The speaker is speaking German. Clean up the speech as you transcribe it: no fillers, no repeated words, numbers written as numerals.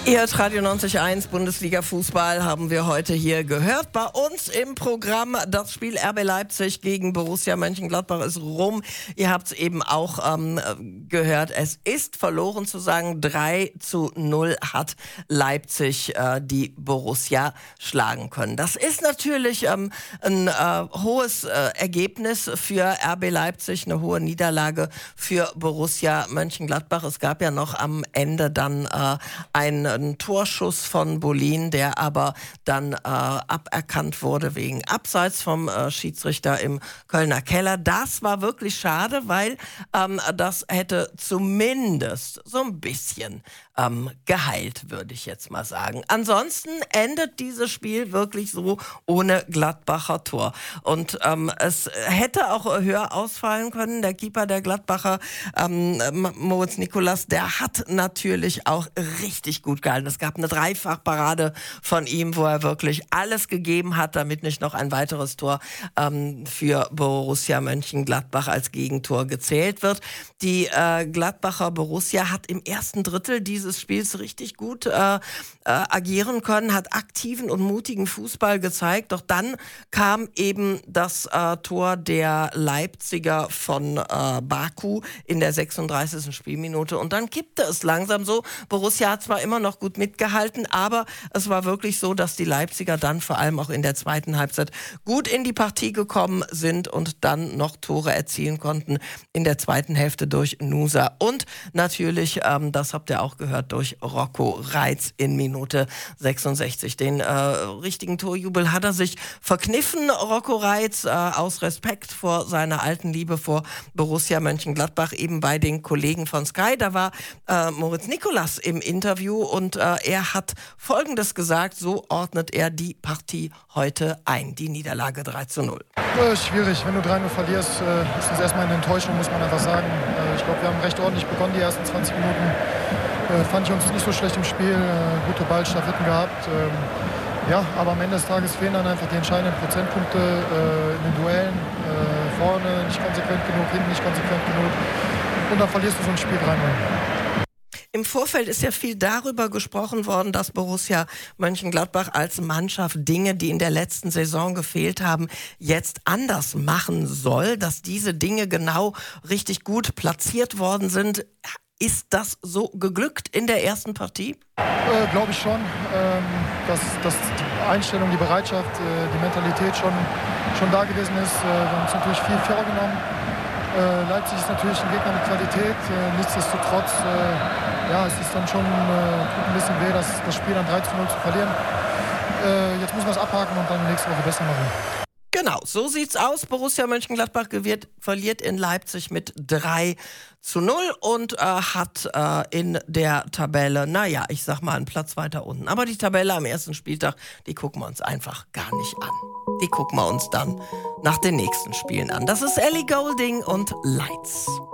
Ihr hört Radio 90.1, Bundesliga-Fußball haben wir heute hier gehört. Bei uns im Programm das Spiel RB Leipzig gegen Borussia Mönchengladbach ist rum. Ihr habt es eben auch gehört. Es ist verloren zu sagen. 3:0 hat Leipzig die Borussia schlagen können. Das ist natürlich ein hohes Ergebnis für RB Leipzig, eine hohe Niederlage für Borussia Mönchengladbach. Es gab ja noch am Ende dann ein Torschuss von Bolin, der aber dann aberkannt wurde wegen Abseits vom Schiedsrichter im Kölner Keller. Das war wirklich schade, weil das hätte zumindest so ein bisschen geheilt, würde ich jetzt mal sagen. Ansonsten endet dieses Spiel wirklich so ohne Gladbacher Tor. Und es hätte auch höher ausfallen können. Der Keeper der Gladbacher, Moritz Nicolas, der hat natürlich auch richtig gut gehalten. Es gab eine Dreifachparade von ihm, wo er wirklich alles gegeben hat, damit nicht noch ein weiteres Tor für Borussia Mönchengladbach als Gegentor gezählt wird. Die Gladbacher Borussia hat im ersten Drittel dieses Spiels richtig gut agieren können, hat aktiven und mutigen Fußball gezeigt. Doch dann kam eben das Tor der Leipziger von Baku in der 36. Spielminute. Und dann kippte es langsam so. Borussia hat zwar immer noch gut mitgehalten, aber es war wirklich so, dass die Leipziger dann vor allem auch in der zweiten Halbzeit gut in die Partie gekommen sind und dann noch Tore erzielen konnten in der zweiten Hälfte durch Nusa. Und natürlich, das habt ihr auch gehört, durch Rocco Reitz in Minute 66. Den richtigen Torjubel hat er sich verkniffen, Rocco Reitz, aus Respekt vor seiner alten Liebe vor Borussia Mönchengladbach, eben bei den Kollegen von Sky. Da war Moritz Nicolas im Interview und er hat Folgendes gesagt, so ordnet er die Partie heute ein, die Niederlage 3:0. Schwierig, wenn du 3:0 verlierst, ist das erstmal eine Enttäuschung, muss man einfach sagen. Ich glaube, wir haben recht ordentlich begonnen, die ersten 20 Minuten. Fand ich uns nicht so schlecht im Spiel, gute Ballstaffetten gehabt. Ja, aber am Ende des Tages fehlen dann einfach die entscheidenden Prozentpunkte in den Duellen. Vorne nicht konsequent genug, hinten nicht konsequent genug. Und dann verlierst du so ein Spiel 3:0. Im Vorfeld ist ja viel darüber gesprochen worden, dass Borussia Mönchengladbach als Mannschaft Dinge, die in der letzten Saison gefehlt haben, jetzt anders machen soll, dass diese Dinge genau richtig gut platziert worden sind. Ist das so geglückt in der ersten Partie? Glaube ich schon, dass die Einstellung, die Bereitschaft, die Mentalität schon da gewesen ist. Wir haben uns natürlich viel vorgenommen. Leipzig ist natürlich ein Gegner mit Qualität. Nichtsdestotrotz, es ist dann schon tut ein bisschen weh, das Spiel dann 3:0 zu verlieren. Jetzt müssen wir es abhaken und dann nächste Woche besser machen. Genau, so sieht's aus. Borussia Mönchengladbach verliert in Leipzig mit 3:0 und hat in der Tabelle, ich sag mal, einen Platz weiter unten. Aber die Tabelle am ersten Spieltag, die gucken wir uns einfach gar nicht an. Die gucken wir uns dann nach den nächsten Spielen an. Das ist Ellie Goulding und Lights.